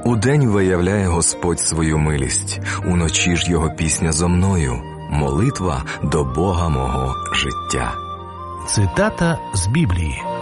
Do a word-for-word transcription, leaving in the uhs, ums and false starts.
Удень виявляє Господь свою милість, уночі ж його пісня зо мною, молитва до Бога мого життя. Цитата з Біблії.